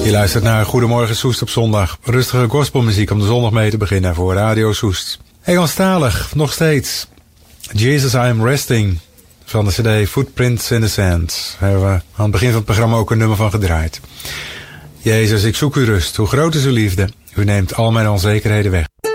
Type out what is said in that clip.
Je luistert naar Goedemorgen Soest op zondag. Rustige gospelmuziek om de zondag mee te beginnen voor Radio Soest. Engelstalig, nog steeds. Jesus, I Am Resting van de cd Footprints in the Sand. Daar hebben we aan het begin van het programma ook een nummer van gedraaid. Jezus, ik zoek uw rust. Hoe groot is uw liefde? U neemt al mijn onzekerheden weg.